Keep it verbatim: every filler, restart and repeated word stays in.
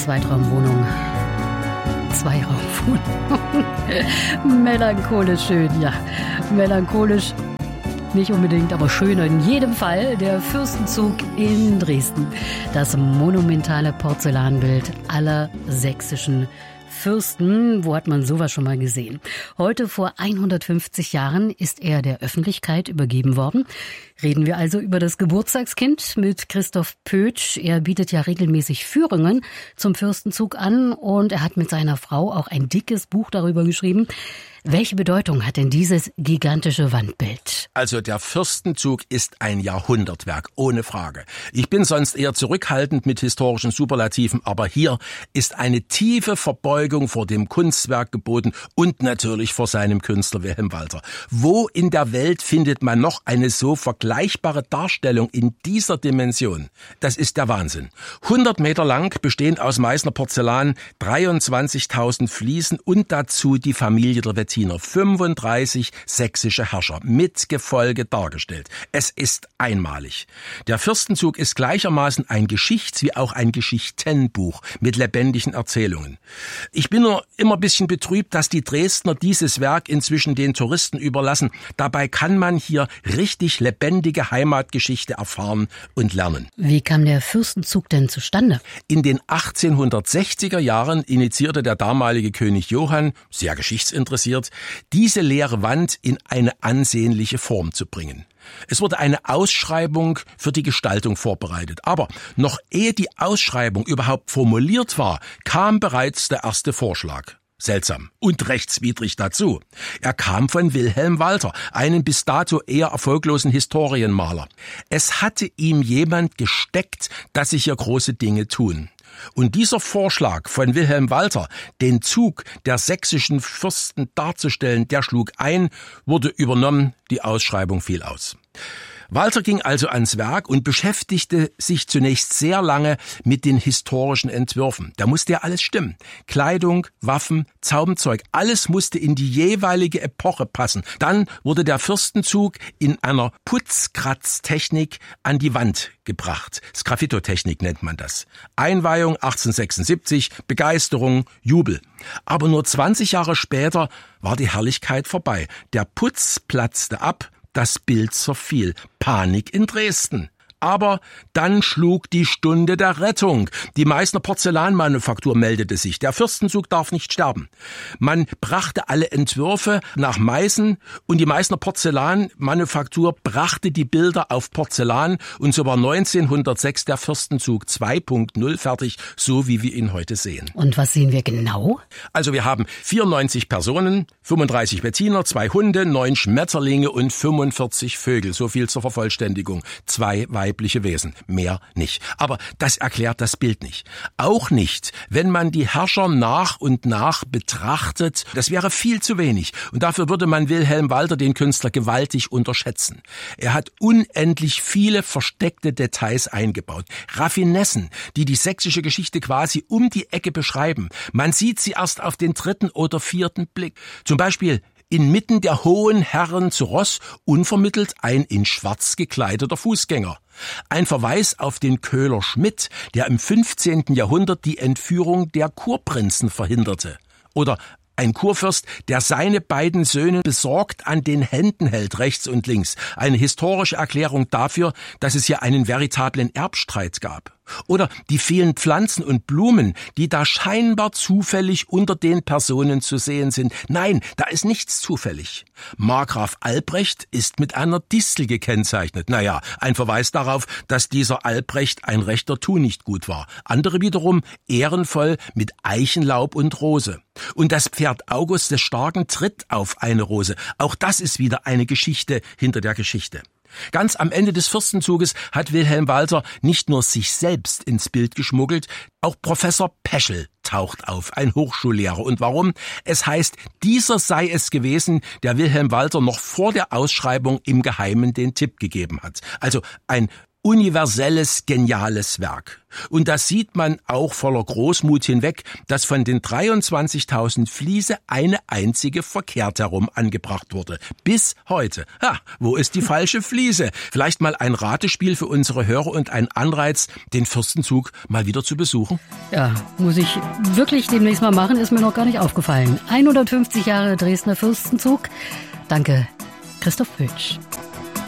Zweitraumwohnung. Zweiraumwohnung. Melancholisch schön, ja. Melancholisch nicht unbedingt, aber schön in jedem Fall. Der Fürstenzug in Dresden. Das monumentale Porzellanbild aller sächsischen Fürsten. Wo hat man sowas schon mal gesehen? Heute vor hundertfünfzig Jahren ist er der Öffentlichkeit übergeben worden. Reden wir also über das Geburtstagskind mit Christoph Pötsch. Er bietet ja regelmäßig Führungen zum Fürstenzug an und er hat mit seiner Frau auch ein dickes Buch darüber geschrieben. Welche Bedeutung hat denn dieses gigantische Wandbild? Also der Fürstenzug ist ein Jahrhundertwerk, ohne Frage. Ich bin sonst eher zurückhaltend mit historischen Superlativen, aber hier ist eine tiefe Verbeugung vor dem Kunstwerk geboten und natürlich vor seinem Künstler Wilhelm Walter. Wo in der Welt findet man noch eine so vergleichbare Darstellung in dieser Dimension? Das ist der Wahnsinn. hundert Meter lang, bestehend aus Meißner Porzellan, dreiundzwanzigtausend Fliesen und dazu die Familie der Wettiner. fünfunddreißig sächsische Herrscher mit Gefolge dargestellt. Es ist einmalig. Der Fürstenzug ist gleichermaßen ein Geschichts- wie auch ein Geschichtenbuch mit lebendigen Erzählungen. Ich bin nur immer ein bisschen betrübt, dass die Dresdner dieses Werk inzwischen den Touristen überlassen. Dabei kann man hier richtig lebendige Heimatgeschichte erfahren und lernen. Wie kam der Fürstenzug denn zustande? In den achtzehnhundertsechziger Jahren initiierte der damalige König Johann, sehr geschichtsinteressiert, diese leere Wand in eine ansehnliche Form zu bringen. Es wurde eine Ausschreibung für die Gestaltung vorbereitet. Aber noch ehe die Ausschreibung überhaupt formuliert war, kam bereits der erste Vorschlag. Seltsam und rechtswidrig dazu. Er kam von Wilhelm Walter, einem bis dato eher erfolglosen Historienmaler. Es hatte ihm jemand gesteckt, dass sich hier große Dinge tun. Und dieser Vorschlag von Wilhelm Walter, den Zug der sächsischen Fürsten darzustellen, der schlug ein, wurde übernommen, die Ausschreibung fiel aus. Walter ging also ans Werk und beschäftigte sich zunächst sehr lange mit den historischen Entwürfen. Da musste ja alles stimmen. Kleidung, Waffen, Zaubenzeug, alles musste in die jeweilige Epoche passen. Dann wurde der Fürstenzug in einer Putzkratztechnik an die Wand gebracht. Sgraffito-Technik nennt man das. Einweihung achtzehnhundertsechsundsiebzig, Begeisterung, Jubel. Aber nur zwanzig Jahre später war die Herrlichkeit vorbei. Der Putz platzte ab. Das Bild zerfiel. Panik in Dresden. Aber dann schlug die Stunde der Rettung. Die Meißner Porzellanmanufaktur meldete sich. Der Fürstenzug darf nicht sterben. Man brachte alle Entwürfe nach Meißen und die Meißner Porzellanmanufaktur brachte die Bilder auf Porzellan und so war neunzehnhundertsechs der Fürstenzug zwei Punkt null fertig, so wie wir ihn heute sehen. Und was sehen wir genau? Also wir haben vierundneunzig Personen, fünfunddreißig Wettiner, zwei Hunde, neun Schmetterlinge und fünfundvierzig Vögel. So viel zur Vervollständigung. Zwei weibliche Wesen, mehr nicht. Aber das erklärt das Bild nicht. Auch nicht, wenn man die Herrscher nach und nach betrachtet. Das wäre viel zu wenig. Und dafür würde man Wilhelm Walter, den Künstler, gewaltig unterschätzen. Er hat unendlich viele versteckte Details eingebaut. Raffinessen, die die sächsische Geschichte quasi um die Ecke beschreiben. Man sieht sie erst auf den dritten oder vierten Blick. Zum Beispiel inmitten der hohen Herren zu Ross unvermittelt ein in schwarz gekleideter Fußgänger. Ein Verweis auf den Köhler Schmidt, der im fünfzehnten Jahrhundert die Entführung der Kurprinzen verhinderte. Oder ein Kurfürst, der seine beiden Söhne besorgt an den Händen hält, rechts und links. Eine historische Erklärung dafür, dass es hier einen veritablen Erbstreit gab. Oder die vielen Pflanzen und Blumen, die da scheinbar zufällig unter den Personen zu sehen sind. Nein, da ist nichts zufällig. Markgraf Albrecht ist mit einer Distel gekennzeichnet. Naja, ein Verweis darauf, dass dieser Albrecht ein rechter Tunichtgut war. Andere wiederum ehrenvoll mit Eichenlaub und Rose. Und das Pferd August des Starken tritt auf eine Rose. Auch das ist wieder eine Geschichte hinter der Geschichte. Ganz am Ende des Fürstenzuges hat Wilhelm Walter nicht nur sich selbst ins Bild geschmuggelt, auch Professor Peschel taucht auf, ein Hochschullehrer. Und warum? Es heißt, dieser sei es gewesen, der Wilhelm Walter noch vor der Ausschreibung im Geheimen den Tipp gegeben hat. Also ein universelles, geniales Werk. Und das sieht man auch voller Großmut hinweg, dass von den dreiundzwanzigtausend Fliese eine einzige verkehrt herum angebracht wurde. Bis heute. Ha, wo ist die falsche Fliese? Vielleicht mal ein Ratespiel für unsere Hörer und ein Anreiz, den Fürstenzug mal wieder zu besuchen? Ja, muss ich wirklich demnächst mal machen, ist mir noch gar nicht aufgefallen. hundertfünfzig Jahre Dresdner Fürstenzug. Danke, Christoph Pötsch.